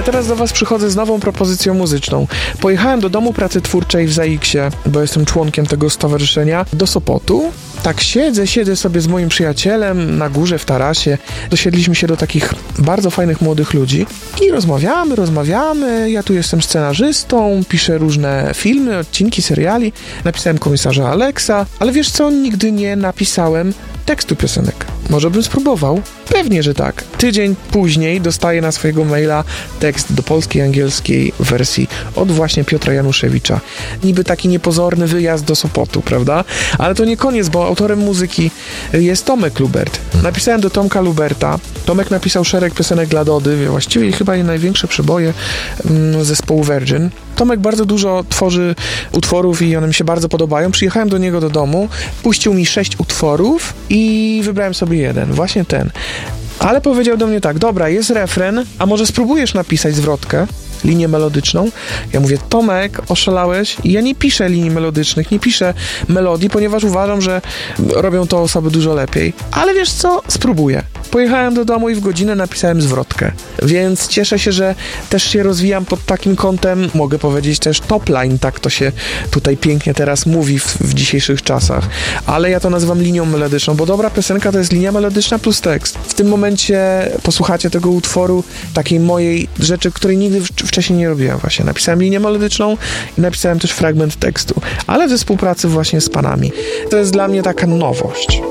ale teraz do was przychodzę z nową propozycją muzyczną. Pojechałem do Domu Pracy Twórczej w ZAX-ie, bo jestem członkiem tego stowarzyszenia, do Sopotu. Tak siedzę sobie z moim przyjacielem na górze w tarasie. Dosiedliśmy się do takich bardzo fajnych młodych ludzi i rozmawiamy. Ja tu jestem scenarzystą, piszę różne filmy, odcinki, seriali. Napisałem Komisarza Alexa, ale wiesz co? Nigdy nie napisałem tekstu piosenek. Może bym spróbował? Pewnie, że tak. Tydzień później dostaję na swojego maila tekst do polskiej, angielskiej wersji od właśnie Piotra Januszewicza. Niby taki niepozorny wyjazd do Sopotu, prawda? Ale to nie koniec, bo autorem muzyki jest Tomek Lubert. Napisałem do Tomka Luberta. Tomek napisał szereg piosenek dla Dody, właściwie chyba jej największe przeboje zespołu Virgin. Tomek bardzo dużo tworzy utworów i one mi się bardzo podobają. Przyjechałem do niego do domu, puścił mi 6 utworów i wybrałem sobie jeden, właśnie ten. Ale powiedział do mnie tak: dobra, jest refren, a może spróbujesz napisać zwrotkę, linię melodyczną? Ja mówię: Tomek, oszalałeś? Ja nie piszę linii melodycznych, nie piszę melodii, ponieważ uważam, że robią to osoby dużo lepiej. Ale wiesz co? Spróbuję. Pojechałem do domu i w godzinę napisałem zwrotkę. Więc cieszę się, że też się rozwijam pod takim kątem, mogę powiedzieć też top line, tak to się tutaj pięknie teraz mówi w dzisiejszych czasach. Ale ja to nazywam linią melodyczną, bo dobra piosenka to jest linia melodyczna plus tekst. W tym momencie posłuchacie tego utworu, takiej mojej rzeczy, której nigdy wcześniej nie robiłem właśnie. Napisałem linię melodyczną i napisałem też fragment tekstu, ale we współpracy właśnie z panami. To jest dla mnie taka nowość.